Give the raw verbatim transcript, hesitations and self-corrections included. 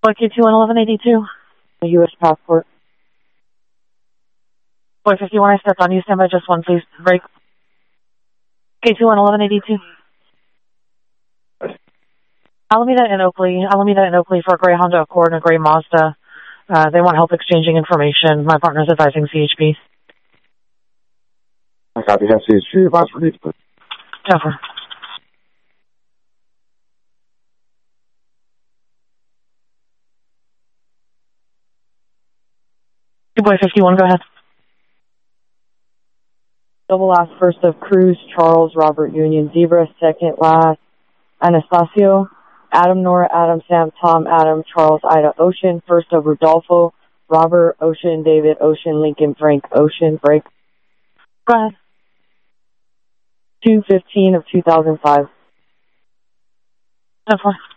Boy K two one eleven eighty-two. A U S passport. Boy fifty-one, I stepped on you. Stand by just one, please. Break. K two one eleven eighty-two. Alameda and Oakley. Alameda and Oakley for a gray Honda Accord and a gray Mazda. Uh, they want help exchanging information. My partner's advising C H P. I copy. Have C H P. Advise for needs, please. Over. Boy fifty-one, go ahead. Double last first of Cruz, Charles, Robert, Union, Zebra. Second last, Anastasio, Adam, Nora, Adam, Sam, Tom, Adam, Charles, Ida, Ocean. First of Rodolfo, Robert, Ocean, David, Ocean, Lincoln, Frank, Ocean. Break. Go ahead. two fifteen of two thousand five. ten four.